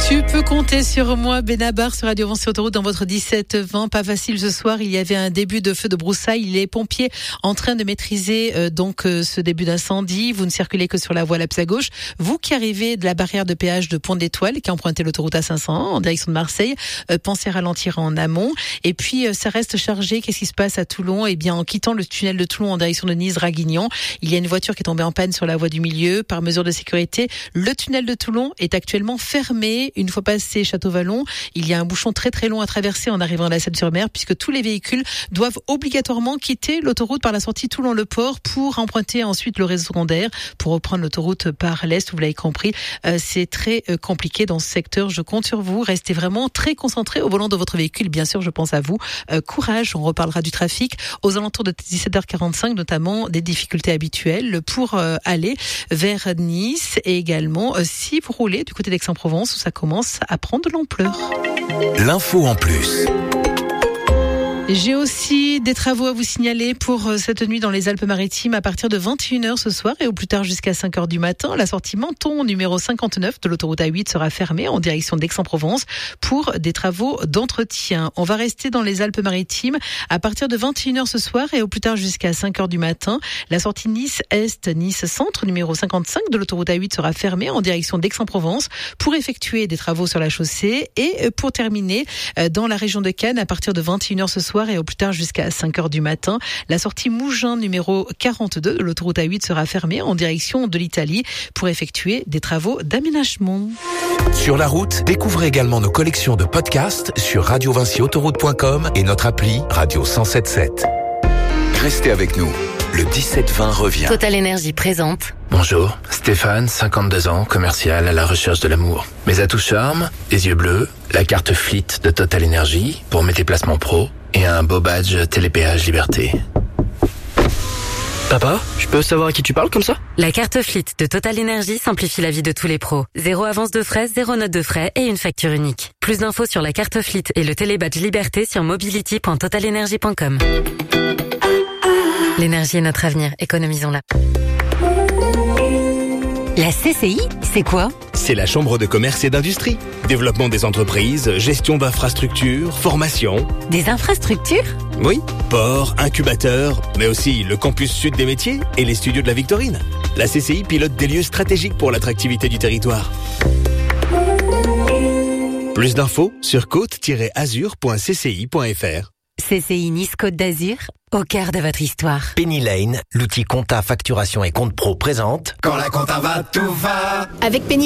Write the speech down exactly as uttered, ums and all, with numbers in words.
Tu peux compter sur moi, Benabar, sur Radio Vinci Autoroute dans votre dix-sept vingt. Pas facile ce soir. Il y avait un début de feu de broussailles. Les pompiers en train de maîtriser euh, donc euh, ce début d'incendie. Vous ne circulez que sur la voie la plus à gauche. Vous qui arrivez de la barrière de péage de Pont d'Étoile, qui empruntez l'autoroute A cinq cents en direction de Marseille, euh, pensez à ralentir en amont. Et puis euh, ça reste chargé. Qu'est-ce qui se passe à Toulon? Eh bien, en quittant le tunnel de Toulon en direction de Nice-Draguignan, il y a une voiture qui est tombée en panne sur la voie du milieu. Par mesure de sécurité, le tunnel de Toulon est actuellement fermé. Une fois passé Château-Vallon, il y a un bouchon très très long à traverser en arrivant à la Seine-sur-Mer, puisque tous les véhicules doivent obligatoirement quitter l'autoroute par la sortie Toulon-le-Port pour emprunter ensuite le réseau secondaire, pour reprendre l'autoroute par l'Est. Vous l'avez compris, euh, c'est très euh, compliqué dans ce secteur. Je compte sur vous. Restez vraiment très concentrés au volant de votre véhicule. Bien sûr, je pense à vous. Euh, courage, on reparlera du trafic aux alentours de dix-sept heures quarante-cinq, notamment des difficultés habituelles pour euh, aller vers Nice, et également euh, si vous roulez du côté d'Aix-en-Provence où ça commence à prendre de l'ampleur. L'info en plus. J'ai aussi des travaux à vous signaler pour cette nuit dans les Alpes-Maritimes à partir de vingt et une heures ce soir et au plus tard jusqu'à cinq heures du matin. La sortie Menton numéro cinquante-neuf de l'autoroute A huit sera fermée en direction d'Aix-en-Provence pour des travaux d'entretien. On va rester dans les Alpes-Maritimes à partir de vingt et une heures ce soir et au plus tard jusqu'à cinq heures du matin. La sortie Nice-Est, Nice-Centre numéro cinquante-cinq de l'autoroute A huit sera fermée en direction d'Aix-en-Provence pour effectuer des travaux sur la chaussée. Et pour terminer, dans la région de Cannes à partir de vingt et une heures ce soir et au plus tard jusqu'à cinq heures du matin. La sortie Mougins numéro quarante-deux de l'autoroute A huit sera fermée en direction de l'Italie pour effectuer des travaux d'aménagement. Sur la route, découvrez également nos collections de podcasts sur radio vinci autoroute point com et notre appli Radio cent sept sept. Restez avec nous. Le dix-sept vingt revient. Total Énergie présente. Bonjour, Stéphane, cinquante-deux ans, commercial à la recherche de l'amour. Mes atouts charme, des yeux bleus, la carte Fleet de Total Énergie pour mes déplacements pro et un beau badge Télépéage Liberté. Papa, je peux savoir à qui tu parles comme ça? La carte Fleet de Total Énergie simplifie la vie de tous les pros. Zéro avance de frais, zéro note de frais et une facture unique. Plus d'infos sur la carte Fleet et le télébadge Liberté sur mobility point total energy point com. L'énergie est notre avenir, économisons-la. La C C I, c'est quoi? C'est la Chambre de commerce et d'industrie. Développement des entreprises, gestion d'infrastructures, formation. Des infrastructures? Oui, port, incubateur, mais aussi le campus sud des métiers et les studios de la Victorine. La C C I pilote des lieux stratégiques pour l'attractivité du territoire. Plus d'infos sur côte tiret azur point c c i point f r. C C I Nice Côte d'Azur, au cœur de votre histoire. Penny Lane, l'outil compta, facturation et compte pro présente. Quand la compta va, tout va. Avec Penny